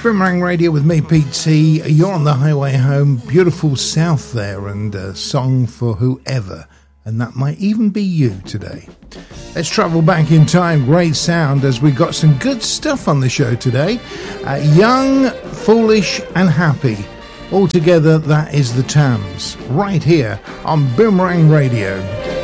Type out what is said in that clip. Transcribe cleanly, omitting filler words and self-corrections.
Boomerang Radio with me, Pete T. You're on the highway home, beautiful south there, and a song for whoever, and that might even be you today. Let's travel back in time, great sound, as we got some good stuff on the show today. Young, Foolish and Happy. Altogether, that is the Tams, right here on Boomerang Radio.